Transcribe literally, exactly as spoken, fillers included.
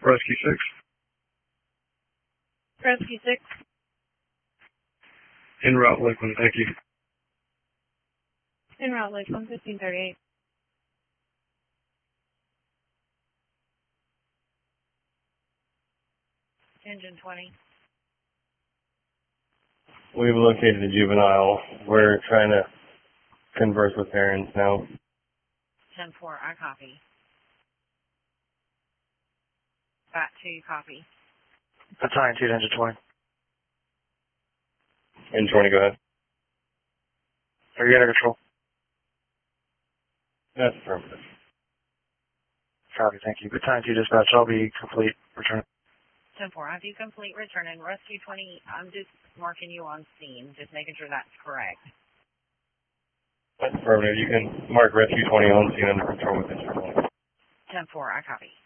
Rescue six. Rescue six. En route, Lakeland, thank you. En route, Lakeland, fifteen thirty-eight. Engine twenty. We've located a juvenile. We're trying to converse with parents now. ten four, I copy. Back two, copy. Battalion two, Engine twenty. Engine twenty, go ahead. Are you under control? That's affirmative. Copy, thank you. Battalion two dispatch, I'll be complete. Return. ten four, I do complete return and Rescue twenty, I'm just marking you on scene, just making sure that's correct. That's affirmative. You can mark Rescue twenty on scene under control with Engine twenty. ten four, I copy.